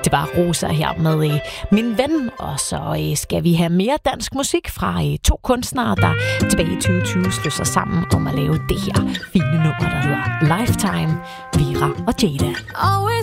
Det var Rosa her med Min Ven, og så skal vi have mere dansk musik fra to kunstnere, der tilbage i 2020 slog sig sammen om at lave det her fine nummer, der hedder Lifetime, Vira og Jada.